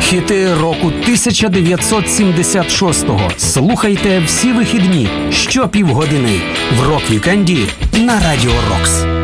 Хіти року 1976-го. Слухайте всі вихідні щопівгодини в Рок-вікенді на Радіо Рокс.